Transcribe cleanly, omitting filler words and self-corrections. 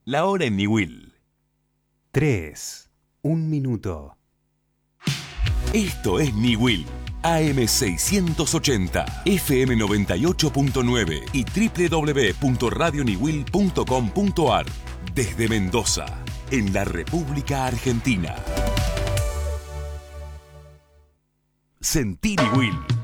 La hora en Niwil. 3. Un minuto. Esto es Niwil. AM680, FM 98.9 y www.radioniwil.com.ar. Desde Mendoza, en la República Argentina. Sentí Niwil.